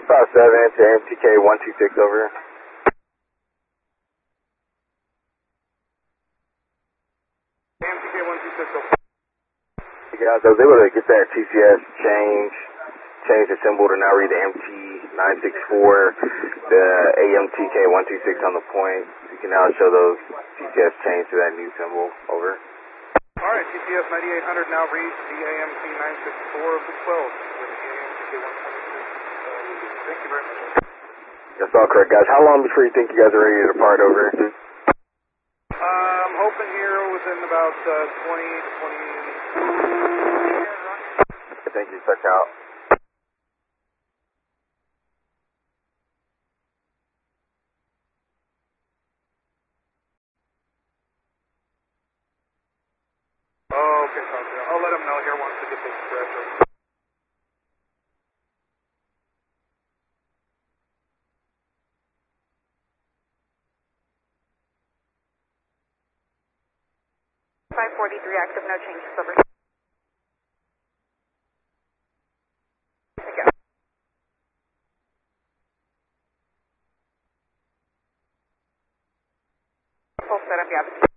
7 to MTK 126 over. MTK 126 over. Guys, I was able to get that TCS change the symbol to now read the MT964, the AMTK 126 on the point. You can now show those TCS change to that new symbol. Over. Alright, TCS 9800 now reads the AMT 964 of the 12 with the AMTK 126. Thank you very much. That's all correct, guys. How long before you think you guys are ready to depart? Over. I'm hoping here within about 20 to 20. Thank you. Touch out. Oh, okay, copy. I'll let them know here once we get this corrected. active, no changes, over. Full setup, yeah.